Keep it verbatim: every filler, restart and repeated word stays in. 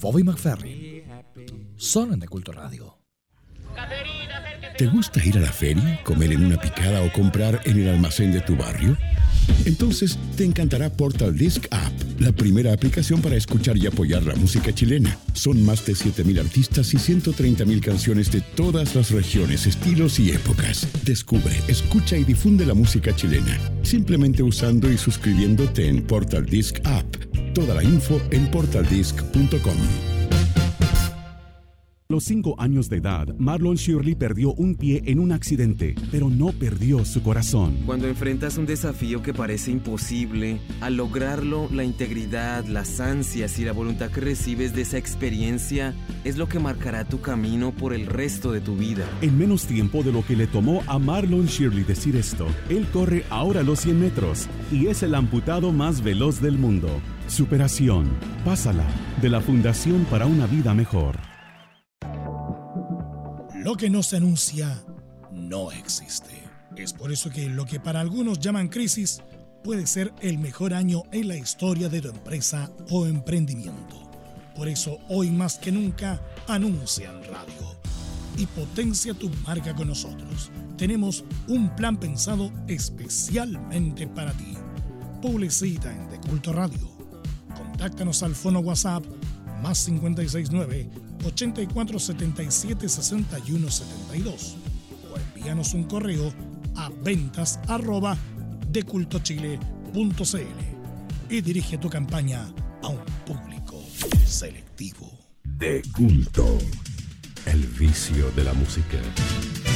Bobby McFerrin, solo en De Culto Radio. ¿Te gusta ir a la feria, comer en una picada o comprar en el almacén de tu barrio? Entonces te encantará Portal Disc App, la primera aplicación para escuchar y apoyar la música chilena. Son más de siete mil artistas y ciento treinta mil canciones de todas las regiones, estilos y épocas. Descubre, escucha y difunde la música chilena, simplemente usando y suscribiéndote en Portal Disc App. Toda la info en portal disc punto com. A los cinco años de edad, Marlon Shirley perdió un pie en un accidente, pero no perdió su corazón. Cuando enfrentas un desafío que parece imposible, al lograrlo, la integridad, las ansias y la voluntad que recibes de esa experiencia es lo que marcará tu camino por el resto de tu vida. En menos tiempo de lo que le tomó a Marlon Shirley decir esto, él corre ahora los cien metros y es el amputado más veloz del mundo. Superación. Pásala, de la Fundación para una Vida Mejor. Lo que no se anuncia no existe. Es por eso que lo que para algunos llaman crisis puede ser el mejor año en la historia de tu empresa o emprendimiento. Por eso hoy más que nunca anuncia en radio y potencia tu marca con nosotros. Tenemos un plan pensado especialmente para ti. Publicita en De Culto Radio. Contáctanos al fono WhatsApp más cinco seis nueve, ochenta y cuatro setenta y siete, sesenta y uno setenta y dos o envíanos un correo a ventas arroba decultochile punto cl y dirige tu campaña a un público selectivo. De Culto, el vicio de la música.